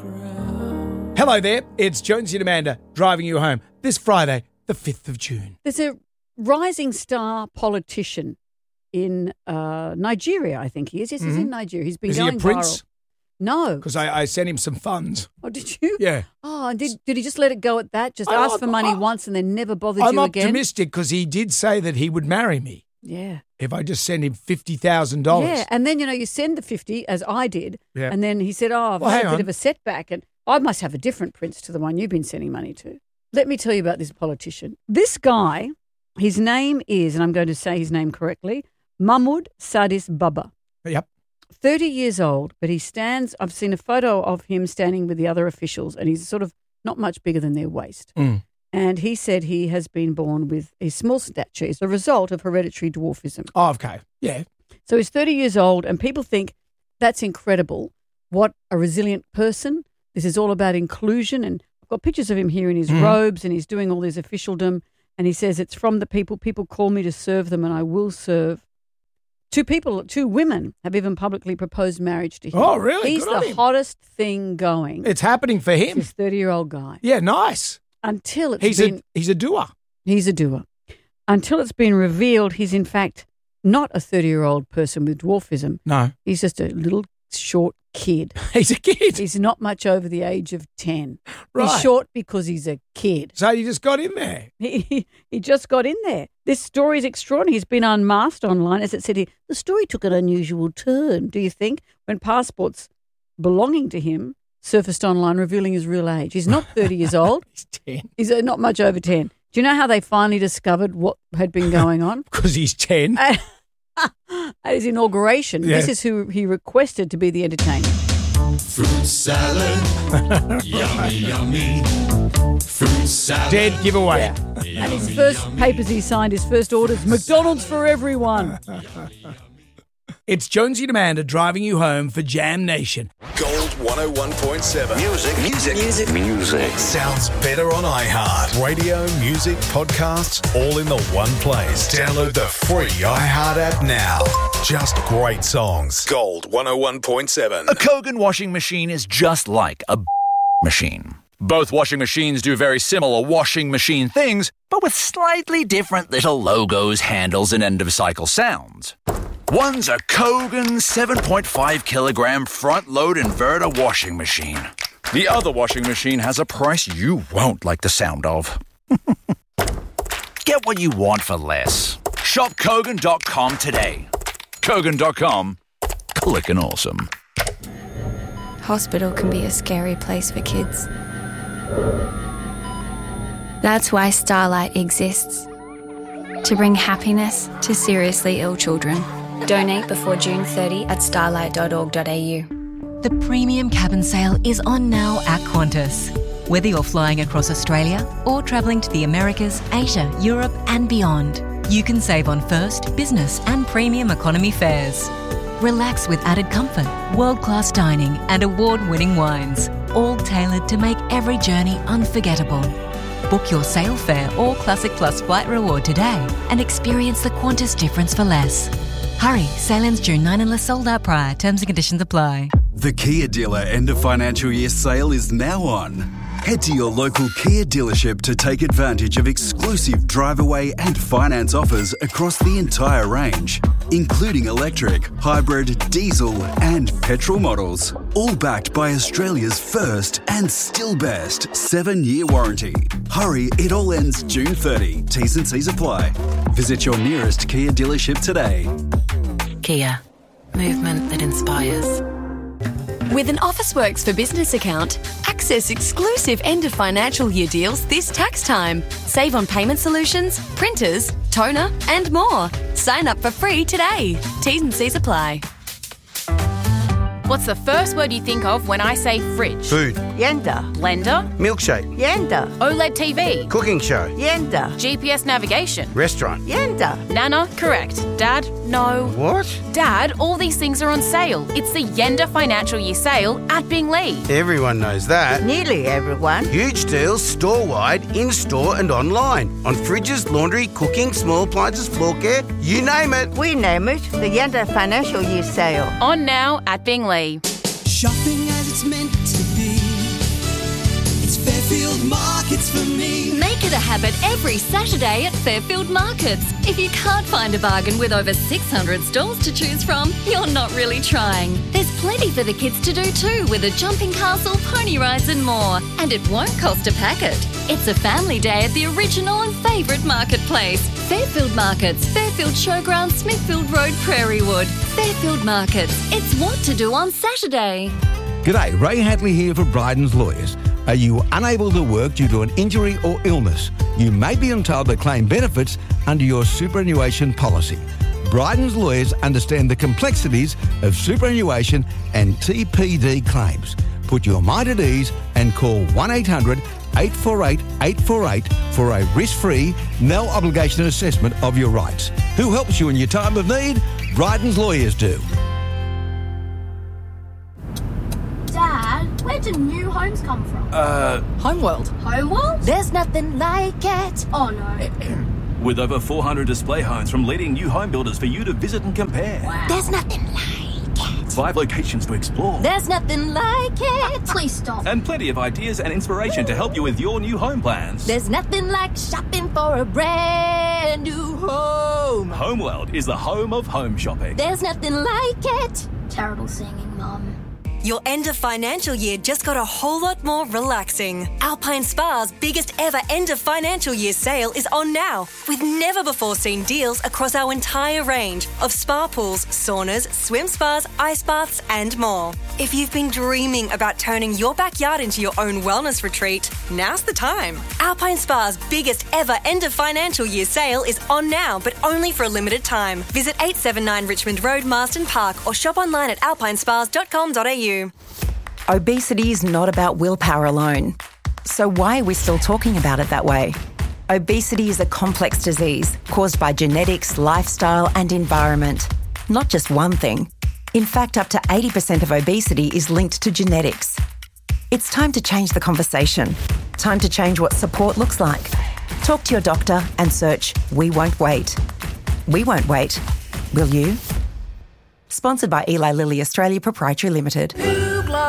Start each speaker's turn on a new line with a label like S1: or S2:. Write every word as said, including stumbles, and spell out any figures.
S1: crowd.
S2: Hello there, it's Jonesy and Amanda driving you home this Friday, the fifth of June.
S3: There's a rising star politician in uh, Nigeria, I think he is. Yes, he's
S2: Mm-hmm.
S3: in Nigeria. He's been
S2: Is he
S3: going
S2: a prince?
S3: viral. No.
S2: Because I, I sent him some funds.
S3: Oh, did you?
S2: Yeah.
S3: Oh, and did, did he just let it go at that? Just
S2: I-
S3: ask
S2: I'm-
S3: for money
S2: I'm-
S3: once and then never bothered
S2: I'm
S3: you again?
S2: optimistic because he did say that he would marry me
S3: Yeah.
S2: if I just sent him fifty thousand dollars.
S3: Yeah, and then, you know, you send the fifty, as I did,
S2: Yeah.
S3: and then he said, oh, I've
S2: Well,
S3: had
S2: hang
S3: a bit
S2: on.
S3: of a setback, and I must have a different prince to the one you've been sending money to. Let me tell you about this politician. This guy, his name is, and I'm going to say his name correctly, Mahmoud Sadis Baba.
S2: Yep.
S3: thirty years old, but he stands, I've seen a photo of him standing with the other officials, and he's sort of not much bigger than their waist.
S2: Mm.
S3: And he said he has been born with a small stature. It's a result of hereditary dwarfism.
S2: Oh, okay. Yeah.
S3: So he's thirty years old, and people think that's incredible. What a resilient person. This is all about inclusion. And I've got pictures of him here in his
S2: Mm.
S3: robes, and he's doing all this officialdom. And he says, it's from the people. People call me to serve them, and I will serve. Two people, two women have even publicly proposed marriage to him.
S2: Oh, really?
S3: He's
S2: Good on
S3: the
S2: him.
S3: hottest thing going.
S2: It's happening for him.
S3: This thirty-year-old guy.
S2: Yeah, nice.
S3: Until it's
S2: He's
S3: been...
S2: a he's a doer.
S3: He's a doer. Until it's been revealed he's in fact not a thirty-year-old person with dwarfism.
S2: No.
S3: He's just a little short kid.
S2: He's a kid.
S3: He's not much over the age of ten.
S2: Right.
S3: He's short because he's a kid.
S2: So you just got in there.
S3: He, he, he just got in there. This story is extraordinary. He's been unmasked online. As it said here, the story took an unusual turn, do you think, when passports belonging to him surfaced online revealing his real age. He's not thirty years old.
S2: He's ten.
S3: He's uh, not much over ten. Do you know how they finally discovered what had been going on?
S2: Because he's ten.
S3: At his inauguration,
S2: Yeah.
S3: this is who he requested to be the entertainer.
S1: Fruit salad, yummy, yummy. Fruit salad.
S2: Dead giveaway.
S3: And his first papers he signed, his first orders, McDonald's for everyone.
S2: It's Jonesy and Amanda driving you home for Jam Nation.
S4: Gold one oh one point seven. Music. Music.
S5: Music. Music.
S4: Sounds better on iHeart. Radio, music, podcasts, all in the one place. Download the free iHeart app now. Just great songs. Gold one oh one point seven.
S5: A Kogan washing machine is just like a machine. Both washing machines do very similar washing machine things, but with slightly different little logos, handles, and end-of-cycle sounds. One's a Kogan seven point five kilogram front-load inverter washing machine. The other washing machine has a price you won't like the sound of. Get what you want for less. Shop Kogan dot com today. Kogan dot com. Clickin' awesome.
S6: Hospital can be a scary place for kids. That's why Starlight exists. To bring happiness to seriously ill children. Donate before June thirtieth at starlight dot org dot a u.
S7: The premium cabin sale is on now at Qantas. Whether you're flying across Australia or travelling to the Americas, Asia, Europe and beyond, you can save on first, business and premium economy fares. Relax with added comfort, world-class dining and award-winning wines, all tailored to make every journey unforgettable. Book your sail fare or Classic Plus flight reward today and experience the Qantas difference for less. Hurry, sale ends June ninth unless sold out prior. Terms and conditions apply.
S8: The Kia Dealer end of financial year sale is now on. Head to your local Kia dealership to take advantage of exclusive drive-away and finance offers across the entire range, including electric, hybrid, diesel and petrol models, all backed by Australia's first and still best seven-year warranty. Hurry, it all ends June thirtieth. T's and C's apply. Visit your nearest Kia dealership today.
S9: Kia. Movement that inspires.
S10: With an Officeworks for Business account, access exclusive end of financial year deals this tax time. Save on payment solutions, printers, toner, and more. Sign up for free today. T's and C's apply.
S11: What's the first word you think of when I say fridge?
S12: Food.
S11: Yenda. Blender.
S12: Milkshake.
S11: Yenda. OLED T V.
S12: Cooking show.
S11: Yenda. G P S navigation.
S12: Restaurant.
S11: Yenda. Nana, correct. Dad, no.
S12: What?
S11: Dad, all these things are on sale. It's the Yenda Financial Year Sale at Binglee.
S12: Everyone knows that.
S13: Nearly everyone.
S12: Huge deals store-wide, in-store and online. On fridges, laundry, cooking, small appliances, floor care, you name it.
S13: We name it the Yenda Financial Year Sale.
S11: On now at Binglee.
S1: Shopping as it's meant to be. for me.
S10: Make it a habit every Saturday at Fairfield Markets. If you can't find a bargain with over six hundred stalls to choose from, you're not really trying. There's plenty for the kids to do too, with a jumping castle, pony rides and more. And it won't cost a packet. It's a family day at the original and favourite marketplace. Fairfield Markets, Fairfield Showground, Smithfield Road, Prairie Wood. Fairfield Markets. It's what to do on Saturday.
S14: G'day, Ray Hadley here for Bryden's Lawyers. Are you unable to work due to an injury or illness? You may be entitled to claim benefits under your superannuation policy. Bryden's Lawyers understand the complexities of superannuation and T P D claims. Put your mind at ease and call one eight hundred eight four eight eight four eight for a risk-free, no-obligation assessment of your rights. Who helps you in your time of need? Bryden's Lawyers do.
S15: Dad, where do new homes come from?
S16: Uh, Homeworld.
S15: Homeworld?
S17: There's nothing like it.
S15: Oh no.
S16: With over four hundred display homes from leading new home builders for you to visit and compare.
S15: Wow.
S17: There's nothing like it.
S16: Five locations to explore.
S17: There's nothing like it.
S15: Please stop.
S16: And plenty of ideas and inspiration to help you with your new home plans.
S17: There's nothing like shopping for a brand new home.
S16: Homeworld is the home of home shopping.
S17: There's nothing like it.
S15: Terrible singing, Mum.
S18: Your end of financial year just got a whole lot more relaxing. Alpine Spa's biggest ever end of financial year sale is on now, with never before seen deals across our entire range of spa pools, saunas, swim spas, ice baths and more. If you've been dreaming about turning your backyard into your own wellness retreat, now's the time. Alpine Spa's biggest ever end of financial year sale is on now, but only for a limited time. Visit eight seventy-nine Richmond Road, Marsden Park, or shop online at alpine spas dot com dot a u.
S19: Obesity is not about willpower alone. So why are we still talking about it that way? Obesity is a complex disease caused by genetics, lifestyle and environment. Not just one thing. In fact, up to eighty percent of obesity is linked to genetics. It's time to change the conversation. Time to change what support looks like. Talk to your doctor and search We Won't Wait. We won't wait. Will you? Sponsored by Eli Lilly Australia Proprietary Limited.